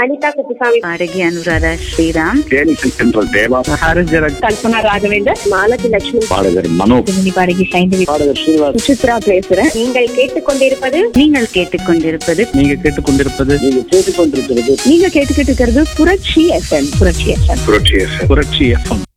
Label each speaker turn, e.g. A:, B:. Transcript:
A: அனிதா குப்புசாமி,
B: பாடகி அனுராதா ஸ்ரீராம்,
C: தேவா,
A: கல்பனா ராகவேந்தர், மாலதி லட்சுமி,
C: பாடகர் மனோ,
B: பாடகி சைந்தவி,
C: பாடகர் ஸ்ரீனிவாஸ்,
A: சுசித்ரா பேசுறேன். நீங்கள் கேட்டுக்கொண்டிருப்பது
B: நீங்கள் கேட்டுக்கொண்டிருப்பது
A: புரட்சி FM.
C: புரட்சி எஃப்எம்.